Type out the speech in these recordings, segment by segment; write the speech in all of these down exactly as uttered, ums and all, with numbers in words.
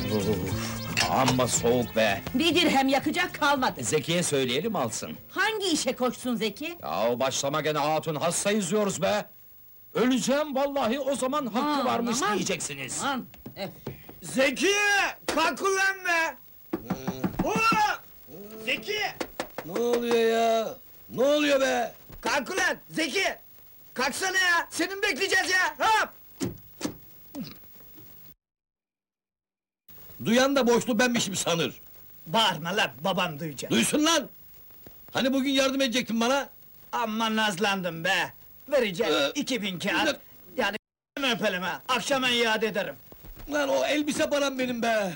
Of, amma soğuk be! Bir dirhem yakacak kalmadı. Zeki'ye söyleyelim alsın. Hangi işe koşsun Zeki? Ya başlama gene hatun, hasta izliyoruz be! Öleceğim vallahi, o zaman hakkı Aman, varmış aman. diyeceksiniz. Aman! eh, Zeki! Kalk ulan be! Ulan! Zeki! Ne oluyor ya? Ne oluyor be? Kalk ulan! Zeki! Kalksana ya! Seni mi bekleyeceğiz ya? Hop! Duyan da boşluğu benmişim sanır. Bağırma lan, babam duyacak. Duysun lan! Hani bugün yardım edecektin bana? Amma nazlandım be! Vereceğim Ee, iki bin bir kağıt. dak- Yani öpelim ha! Akşama iade ederim. Lan o elbise param benim be!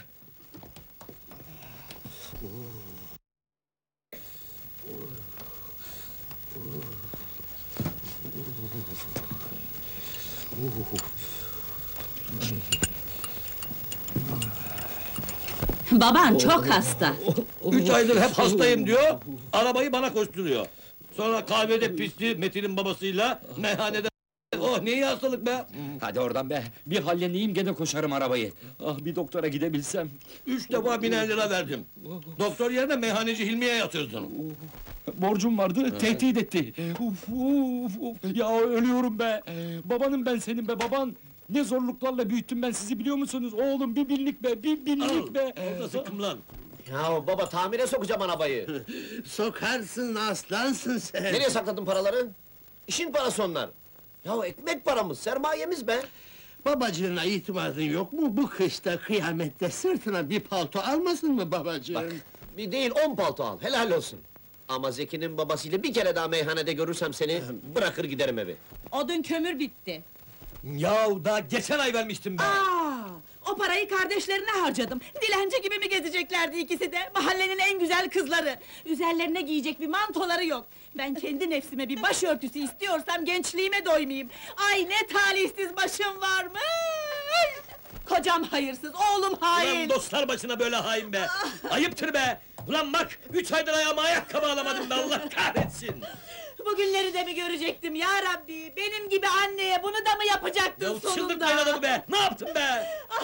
Baban çok hasta. Üç aydır hep hastayım diyor, arabayı bana koşturuyor. Sonra kahvede pisti Metin'in babasıyla, meyhanede... Oh neyi hastalık be! Hadi oradan be, bir halleneyim gene koşarım arabayı. Ah, bir doktora gidebilsem. Üç defa biner lira verdim. Doktor yerine meyhaneci Hilmi'ye yatırdın. Borcum vardı, tehdit etti. Uf, uf, uf. Ya ölüyorum be! Babanım ben senin be, baban! Ne zorluklarla büyüttüm ben sizi biliyor musunuz? Oğlum bir binlik be, bir binlik be! Orada sıkım lan! Ya baba tamire sokacağım arabayı. Sokarsın, aslansın sen! Nereye sakladın paraları? İşin parası onlar. Ya ekmek paramız, sermayemiz be. Babacığına itimadın yok mu? Bu kışta, kıyamette sırtına bir palto almasın mı babacığım? Bak, bir değil on palto al, helal olsun. Ama Zeki'nin babasıyla bir kere daha meyhanede görürsem seni, bırakır giderim evi. Odun kömür bitti. Yahu daha geçen ay vermiştim ben! Aa, o parayı kardeşlerine harcadım. Dilenci gibi mi gezeceklerdi ikisi de? Mahallenin en güzel kızları. Üzerlerine giyecek bir mantoları yok. Ben kendi nefsime bir başörtüsü istiyorsam gençliğime doymayayım. Ay ne talihsiz başım varmış! Kocam hayırsız, oğlum hain! Ulan dostlar başına böyle hain be! Ayıptır be! Ulan bak, üç aydır ayağıma ayakkabı alamadım da Allah kahretsin! Bugünleri de mi görecektim ya Rabbi? Benim gibi anneye bunu da mı yapacaktın Ya sonunda? çıldırtmayın adamı be! Ne yaptın be?